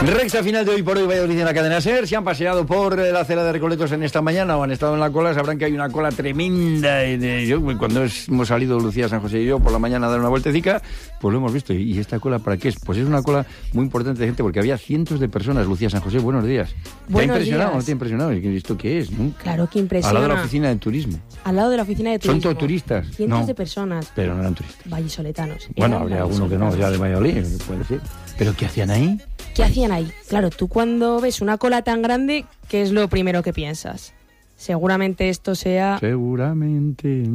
Recta final de Hoy por Hoy Valladolid en la cadena SER. Si han paseado por la acera de Recoletos en esta mañana o han estado en la cola, sabrán que hay una cola tremenda. Cuando hemos salido Lucía, San José y yo por la mañana a dar una vueltecica, pues lo hemos visto. ¿Y esta cola para qué es? Pues es una cola muy importante de gente porque había cientos de personas. Lucía, San José, buenos días. ¿Te ha impresionado o no te ha impresionado? ¿Esto qué es? ¿No? Claro que impresiona. Al lado de la oficina de turismo. Al lado de la oficina de turismo. ¿Son todos turistas? Cientos de personas. Pero no eran turistas. Vallisoletanos. Bueno, habría alguno que no, ya de Valladolid, puede ser. ¿Pero qué hacían ahí? ¿Qué hacían ahí? Claro, tú cuando ves una cola tan grande, ¿qué es lo primero que piensas? Seguramente esto sea... Seguramente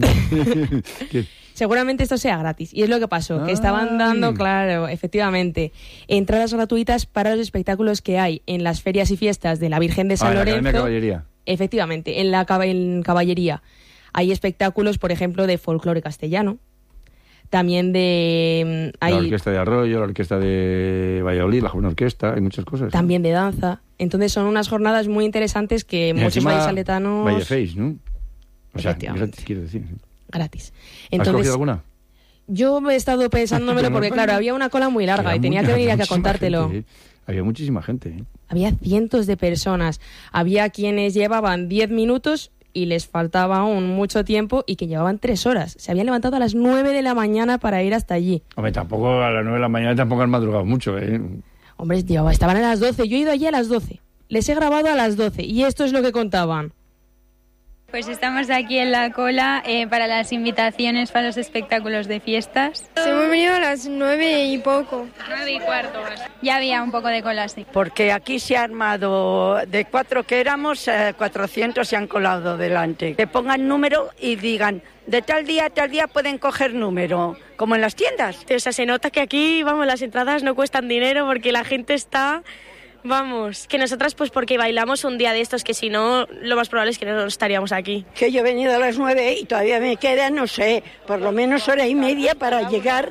esto sea gratis. Y es lo que pasó, que estaban dando, claro, efectivamente, entradas gratuitas para los espectáculos que hay en las ferias y fiestas de la Virgen de San Lorenzo. En la Academia de Caballería. Efectivamente, en Caballería. Hay espectáculos, por ejemplo, de folclore castellano. También de... La orquesta de Arroyo, la orquesta de Valladolid, la joven orquesta, hay muchas cosas. También de danza. Entonces son unas jornadas muy interesantes que muchos vallisoletanos... Vallefeis, ¿no? O sea, gratis, quiero decir. Gratis. Entonces, ¿has cogido alguna? Yo he estado pensándomelo porque, claro, había una cola muy larga y tenía que venir aquí a contártelo. Gente, Había muchísima gente. Había cientos de personas. Había quienes llevaban 10 minutos... y les faltaba aún mucho tiempo y que llevaban 3 horas. Se habían levantado a las 9 de la mañana para ir hasta allí. Hombre, tampoco a las 9 de la mañana tampoco han madrugado mucho, ¿eh? Hombre, tío, estaban a las 12. Yo he ido allí a las 12. Les he grabado a las 12 y esto es lo que contaban. Pues estamos aquí en la cola para las invitaciones para los espectáculos de fiestas. Hemos venido a las 9 y poco. 9:15. Ya había un poco de cola, sí. Porque aquí se ha armado, de 4 que éramos, 400 se han colado delante. Que pongan número y digan, de tal día a tal día pueden coger número, como en las tiendas. O sea, se nota que aquí, vamos, las entradas no cuestan dinero porque la gente está... Vamos, que nosotras pues porque bailamos un día de estos, que si no, lo más probable es que no estaríamos aquí. Que yo he venido a las 9 y todavía me queda, no sé, por lo menos hora y media para llegar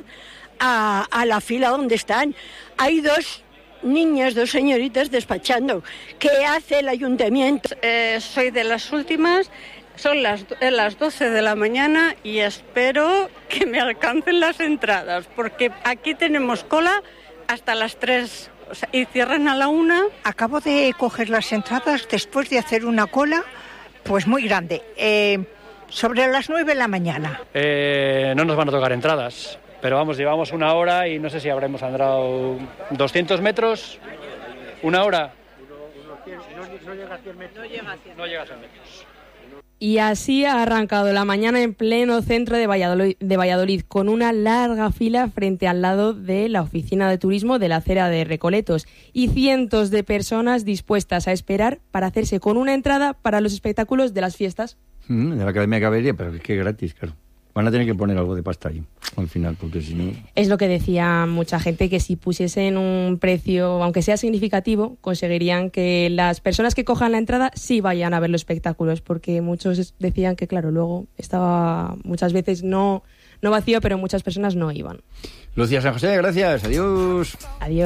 a la fila donde están. Hay 2 niñas, 2 señoritas despachando. ¿Qué hace el ayuntamiento? Soy de las últimas, son las 12 de la mañana y espero que me alcancen las entradas, porque aquí tenemos cola hasta las 3. O sea, y cierran a la 1. Acabo de coger las entradas después de hacer una cola, pues muy grande, sobre las 9 de la mañana. No nos van a tocar entradas, pero vamos, llevamos 1 hora y no sé si habremos andado 200 metros, 1 hora. No llega a 100 metros. No llega a 100 metros. Y así ha arrancado la mañana en pleno centro de Valladolid, con una larga fila frente al lado de la oficina de turismo de la acera de Recoletos y cientos de personas dispuestas a esperar para hacerse con una entrada para los espectáculos de las fiestas. De la Academia de Caballería, pero es que gratis, claro. Van a tener que poner algo de pasta ahí, al final, porque si no... Es lo que decía mucha gente, que si pusiesen un precio, aunque sea significativo, conseguirían que las personas que cojan la entrada sí vayan a ver los espectáculos, porque muchos decían que, claro, luego estaba muchas veces no vacío, pero muchas personas no iban. Lucía, San José, gracias. Adiós. Adiós.